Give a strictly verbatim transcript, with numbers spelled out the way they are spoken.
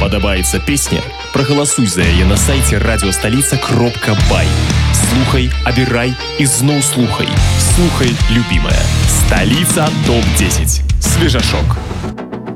Падабаецца песня? Прагаласуй за яе на сайце радиостолица кропка бай. Слухай, абірай і зноў слухай. Слухай, любимая. Столица топ десять. Свежашок.